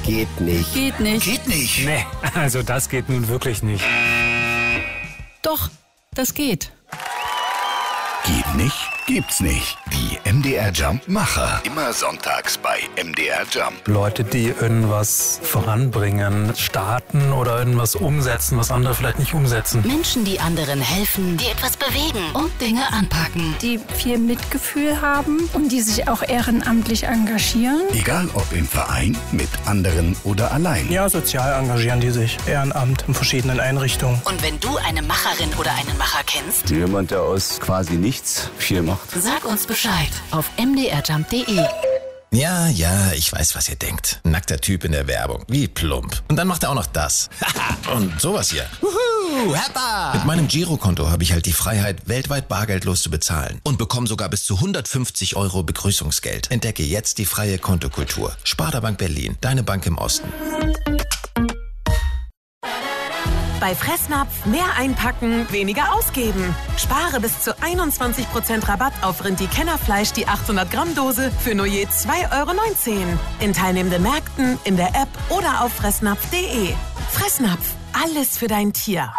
Geht nicht. Geht nicht. Geht nicht. Nee, also das geht nun wirklich nicht. Doch, das geht. Geht nicht? Gibt's nicht. Die MDR Jump Macher. Immer sonntags bei MDR Jump. Leute, die irgendwas voranbringen, starten oder irgendwas umsetzen, was andere vielleicht nicht umsetzen. Menschen, die anderen helfen, die etwas bewegen und Dinge anpacken. Die viel Mitgefühl haben und die sich auch ehrenamtlich engagieren. Egal ob im Verein, mit anderen oder allein. Ja, sozial engagieren die sich. Ehrenamt in verschiedenen Einrichtungen. Und wenn du eine Macherin oder einen Macher kennst, Jemand, der aus quasi nichts viel macht. sag uns Bescheid auf mdrjump.de. Ja, ich weiß, was ihr denkt. Nackter Typ in der Werbung. Wie plump. Und dann macht er auch noch das. Und sowas hier. Wuhu, Heppa! Mit meinem Girokonto habe ich halt die Freiheit, weltweit bargeldlos zu bezahlen. Und bekomme sogar bis zu 150 € Begrüßungsgeld. Entdecke jetzt die freie Kontokultur. Sparda-Bank Berlin. Deine Bank im Osten. Bei Fressnapf mehr einpacken, weniger ausgeben. Spare bis zu 21% Rabatt auf Rindi-Kennerfleisch die 800 Gramm Dose für nur je 2,19 € in teilnehmenden Märkten, in der App oder auf fressnapf.de. Fressnapf, alles für dein Tier.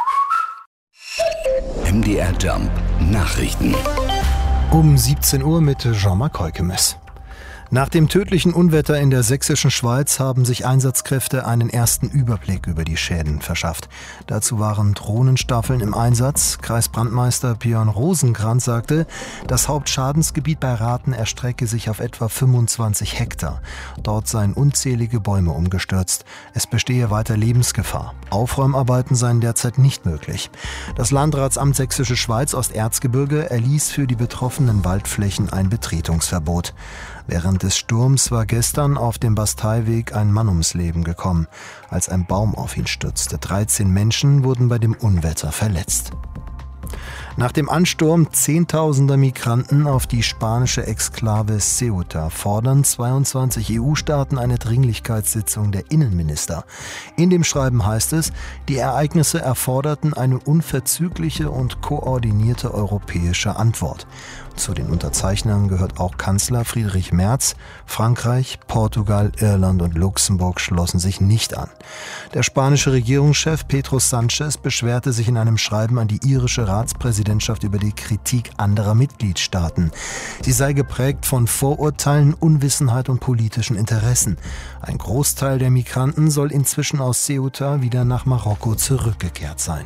MDR Jump Nachrichten. Um 17 Uhr mit Jean-Marc Heukemes. Nach dem tödlichen Unwetter in der sächsischen Schweiz haben sich Einsatzkräfte einen ersten Überblick über die Schäden verschafft. Dazu waren Drohnenstaffeln im Einsatz. Kreisbrandmeister Björn Rosenkrantz sagte, das Hauptschadensgebiet bei Rathen erstrecke sich auf etwa 25 Hektar. Dort seien unzählige Bäume umgestürzt. Es bestehe weiter Lebensgefahr. Aufräumarbeiten seien derzeit nicht möglich. Das Landratsamt Sächsische Schweiz Osterzgebirge erließ für die betroffenen Waldflächen ein Betretungsverbot. Während des Sturms war gestern auf dem Basteiweg ein Mann ums Leben gekommen, als ein Baum auf ihn stürzte. 13 Menschen wurden bei dem Unwetter verletzt. Nach dem Ansturm Zehntausender Migranten auf die spanische Exklave Ceuta fordern 22 EU-Staaten eine Dringlichkeitssitzung der Innenminister. In dem Schreiben heißt es, die Ereignisse erforderten eine unverzügliche und koordinierte europäische Antwort. Zu den Unterzeichnern gehört auch Kanzler Friedrich Merz. Frankreich, Portugal, Irland und Luxemburg schlossen sich nicht an. Der spanische Regierungschef Pedro Sánchez beschwerte sich in einem Schreiben an die irische Ratspräsidentschaft über die Kritik anderer Mitgliedstaaten. Sie sei geprägt von Vorurteilen, Unwissenheit und politischen Interessen. Ein Großteil der Migranten soll inzwischen aus Ceuta wieder nach Marokko zurückgekehrt sein.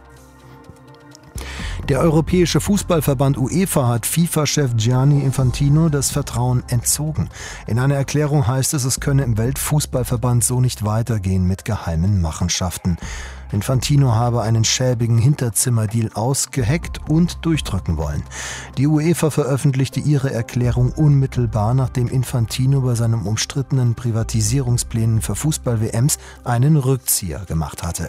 Der Europäische Fußballverband UEFA hat FIFA-Chef Gianni Infantino das Vertrauen entzogen. In einer Erklärung heißt es, es könne im Weltfußballverband so nicht weitergehen mit geheimen Machenschaften. Infantino habe einen schäbigen Hinterzimmerdeal ausgeheckt und durchdrücken wollen. Die UEFA veröffentlichte ihre Erklärung unmittelbar, nachdem Infantino bei seinen umstrittenen Privatisierungsplänen für Fußball-WMs einen Rückzieher gemacht hatte.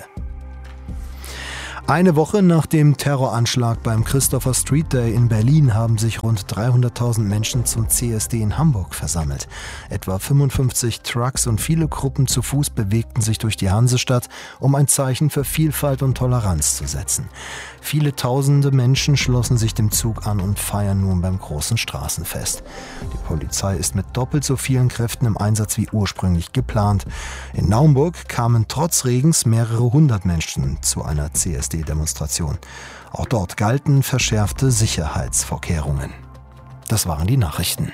Eine Woche nach dem Terroranschlag beim Christopher Street Day in Berlin haben sich rund 300.000 Menschen zum CSD in Hamburg versammelt. Etwa 55 Trucks und viele Gruppen zu Fuß bewegten sich durch die Hansestadt, um ein Zeichen für Vielfalt und Toleranz zu setzen. Viele tausende Menschen schlossen sich dem Zug an und feiern nun beim großen Straßenfest. Die Polizei ist mit doppelt so vielen Kräften im Einsatz wie ursprünglich geplant. In Naumburg kamen trotz Regens mehrere hundert Menschen zu einer CSD-Demonstration. Auch dort galten verschärfte Sicherheitsvorkehrungen. Das waren die Nachrichten.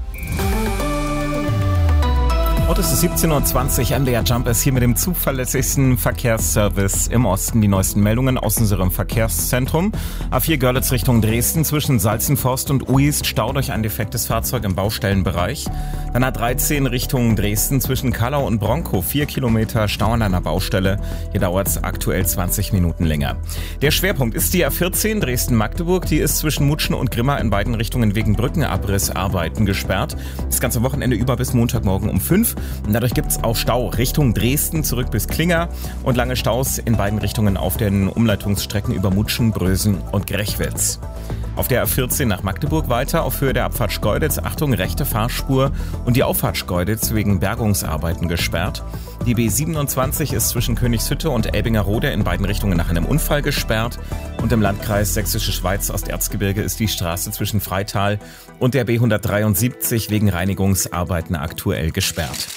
Und es ist 17.20 Uhr, MDR Jump ist hier mit dem zuverlässigsten Verkehrsservice im Osten. Die neuesten Meldungen aus unserem Verkehrszentrum. A4 Görlitz Richtung Dresden zwischen Salzenforst und Uist, Stau durch ein defektes Fahrzeug im Baustellenbereich. Dann A13 Richtung Dresden zwischen Kallau und Bronkow, 4 Kilometer Stau an einer Baustelle. Hier dauert es aktuell 20 Minuten länger. Der Schwerpunkt ist die A14 Dresden-Magdeburg. Die ist zwischen Mutschen und Grimma in beiden Richtungen wegen Brückenabrissarbeiten gesperrt. Das ganze Wochenende über bis Montagmorgen um 5. Und dadurch gibt es auch Stau Richtung Dresden zurück bis Klinger und lange Staus in beiden Richtungen auf den Umleitungsstrecken über Mutschen, Brösen und Grechwitz. Auf der A14 nach Magdeburg weiter auf Höhe der Abfahrt Schkeuditz, Achtung, rechte Fahrspur und die Auffahrt Schkeuditz wegen Bergungsarbeiten gesperrt. Die B27 ist zwischen Königshütte und Elbingerode in beiden Richtungen nach einem Unfall gesperrt. Und im Landkreis Sächsische Schweiz Osterzgebirge ist die Straße zwischen Freital und der B173 wegen Reinigungsarbeiten aktuell gesperrt.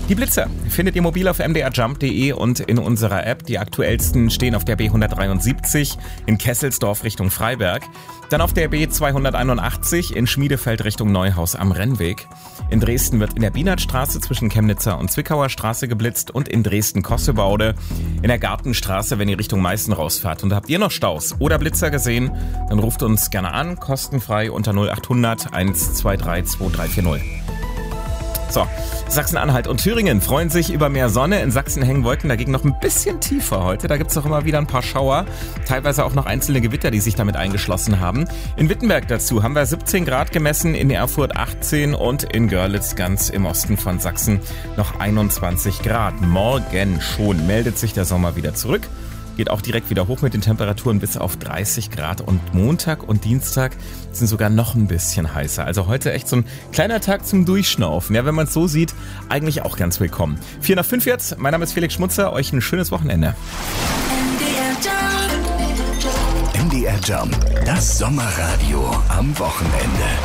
Die Blitzer findet ihr mobil auf mdrjump.de und in unserer App. Die aktuellsten stehen auf der B173 in Kesselsdorf Richtung Freiberg. Dann auf der B281 in Schmiedefeld Richtung Neuhaus am Rennweg. In Dresden wird in der Bienertstraße zwischen Chemnitzer und Zwickauer Straße geblitzt und in Dresden-Kossebaude in der Gartenstraße, wenn ihr Richtung Meißen rausfahrt. Und habt ihr noch Staus oder Blitzer gesehen, dann ruft uns gerne an, kostenfrei unter 0800 123 2340. So, Sachsen-Anhalt und Thüringen freuen sich über mehr Sonne. In Sachsen hängen Wolken dagegen noch ein bisschen tiefer heute. Da gibt es auch immer wieder ein paar Schauer, teilweise auch noch einzelne Gewitter, die sich damit eingeschlossen haben. In Wittenberg dazu haben wir 17 Grad gemessen, in Erfurt 18 und in Görlitz ganz im Osten von Sachsen noch 21 Grad. Morgen schon meldet sich der Sommer wieder zurück. Geht auch direkt wieder hoch mit den Temperaturen bis auf 30 Grad und Montag und Dienstag sind sogar noch ein bisschen heißer. Also heute echt so ein kleiner Tag zum Durchschnaufen. Ja, wenn man es so sieht, eigentlich auch ganz willkommen. 4 nach 5 jetzt. Mein Name ist Felix Schmutzer. Euch ein schönes Wochenende. MDR Jump, das Sommerradio am Wochenende.